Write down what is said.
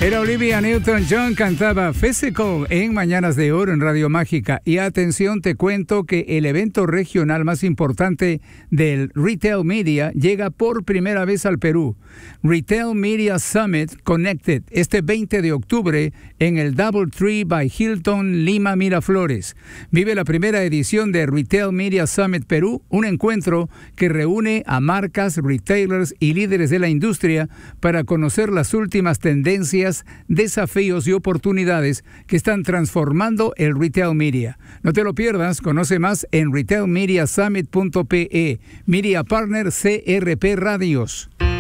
Era Olivia Newton-John, cantaba Physical en Mañanas de Oro en Radio Mágica. Y atención, te cuento que el evento regional más importante del Retail Media llega por primera vez al Perú. Retail Media Summit Connected, este 20 de octubre en el DoubleTree by Hilton Lima Miraflores. Vive la primera edición de Retail Media Summit Perú, un encuentro que reúne a marcas, retailers y líderes de la industria para conocer las últimas tendencias, desafíos y oportunidades que están transformando el retail media. No te lo pierdas, conoce más en retailmediasummit.pe. Media Partner CRP Radios.